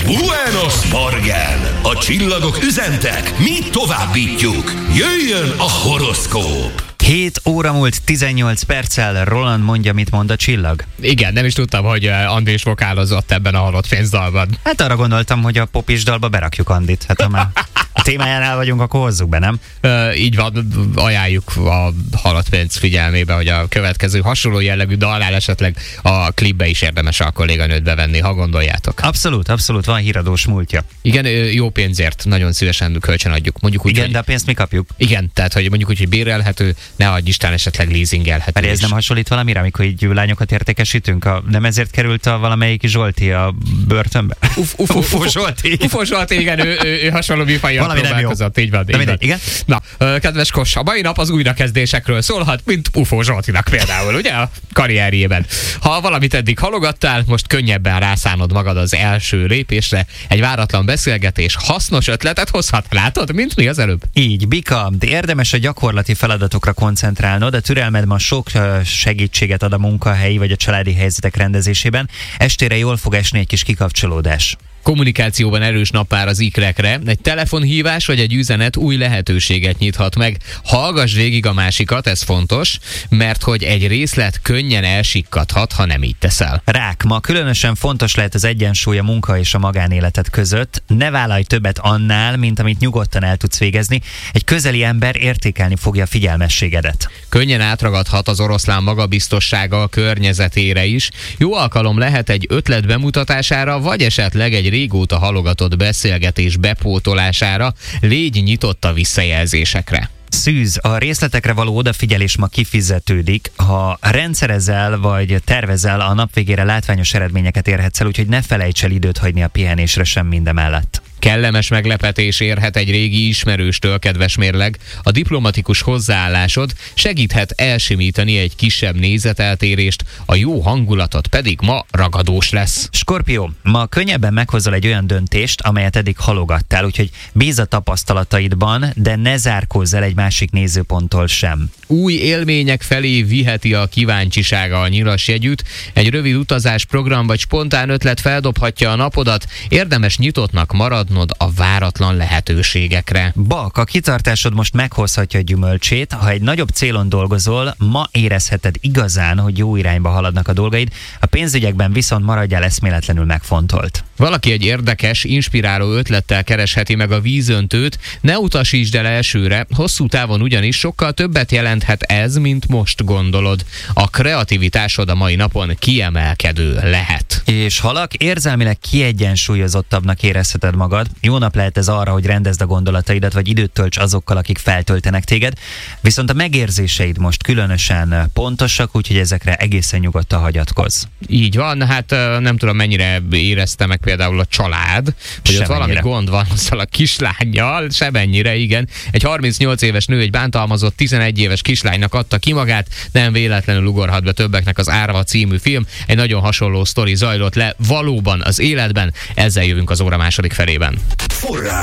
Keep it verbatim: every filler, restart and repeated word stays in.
Buenos Morgen! A csillagok üzentek, mi továbbítjuk. Jöjjön a horoszkóp! hét óra múlt tizennyolc perccel. Roland mondja, mit mond a csillag. Igen, nem is tudtam, hogy Andrés vokálozott ebben a halott pénzdalban. Hát arra gondoltam, hogy a popis dalba berakjuk Andit. Hát ha már a témájánál vagyunk, akkor hozzuk be, nem? Ö, így van, ajánljuk a halott pénz figyelmébe, hogy a következő hasonló jellegű dalnál esetleg a klipbe is érdemes a kolléganőt bevenni, ha gondoljátok. Abszolút, abszolút, van híradós múltja. Igen, jó pénzért nagyon szívesen kölcsön adjuk. Mondjuk úgy, igen, hogy, de a pénzt mi kapjuk. Igen, tehát hogy mondjuk úgy, hogy bérelhető, ne adj Isten, esetleg leasingelhető. Mert ez nem hasonlít valamire, amikor így lányokat értékesítünk? A, nem ezért került a valamelyik Zsolti a börtönbe? Uf, uf, uf, Ufó Zsolti. Ufó Zsolti, igen, ő, ő, ő hasonló műfajjal valami nem jó. Így van, így mindegy, van. igen? Na, kedves Kos, a mai nap az újrakezdésekről szólhat, mint Ufó Zsoltinak például, ugye, a karrierjében. Ha valamit eddig halogattál, most könnyebben rászánod magad az első lépésre, egy váratlan beszélgetés hasznos ötletet hozhat, látod, mint mi az előbb? Így, Bika, de érdemes a gyakorlati feladatokra koncentrálnod, a türelmed ma sok segítséget ad a munkahelyi vagy a családi helyzetek rendezésében, estére jól fog esni egy kis kikapcsolódás. Kommunikációban erős nap vár az ikrekre, egy telefonhívás vagy egy üzenet új lehetőséget nyithat meg. Hallgass végig a másikat, ez fontos, mert hogy egy részlet könnyen elsikkadhat, ha nem így teszel. Rák, ma különösen fontos lehet az egyensúly a munka és a magánéleted között. Ne vállalj többet annál, mint amit nyugodtan el tudsz végezni. Egy közeli ember értékelni fogja a figyelmességedet. Könnyen átragadhat az oroszlán magabiztossága a környezetére is. Jó alkalom lehet egy ötlet bemutatására, vagy esetleg egy régóta halogatott beszélgetés bepótolására. Légy nyitott a visszajelzésekre. Szűz, a részletekre való odafigyelés ma kifizetődik. Ha rendszerezel vagy tervezel, a nap végére látványos eredményeket érhetsz el, úgyhogy ne felejts el időt hagyni a pihenésre sem mindemellett. Kellemes meglepetés érhet egy régi ismerőstől, kedves mérleg. A diplomatikus hozzáállásod segíthet elsimítani egy kisebb nézeteltérést, a jó hangulatot pedig ma ragadós lesz. Skorpió, ma könnyebben meghozol egy olyan döntést, amelyet eddig halogattál, úgyhogy bízz a tapasztalataidban, de ne zárkózz el egy másik nézőponttól sem. Új élmények felé viheti a kíváncsisága a nyilasjegyűt, egy rövid utazás, program vagy spontán ötlet feldobhatja a napodat, érdemes nyitottnak maradnod a váratlan lehetőségekre. Bak, a kitartásod most meghozhatja a gyümölcsét, ha egy nagyobb célon dolgozol, ma érezheted igazán, hogy jó irányba haladnak a dolgaid, a pénzügyekben viszont maradjál eszméletlenül megfontolt. Valaki egy érdekes, inspiráló ötlettel keresheti meg a vízöntőt, ne utasítsd el elsőre, hosszú távon ugyanis sokkal többet jelenthet ez, mint most gondolod. A kreativitásod a mai napon kiemelkedő lehet. És halak, érzelmileg kiegyensúlyozottabbnak érezheted magad. Jó nap lehet ez arra, hogy rendezd a gondolataidat, vagy időt tölts azokkal, akik feltöltenek téged, viszont a megérzéseid most különösen pontosak, úgyhogy ezekre egészen nyugodtan hagyatkozz. Így van, hát nem tudom, mennyire érezte meg például a család, hogy ott valami gond van azzal a kislánnyal, semennyire, igen. Egy harmincnyolc éves nő egy bántalmazott tizenegy éves kislánynak adta ki magát, nem véletlenül ugorhat be többeknek az Árva című film. Egy nagyon hasonló sztori zajlott le valóban az életben, ezzel jövünk az óra második felében. Forrás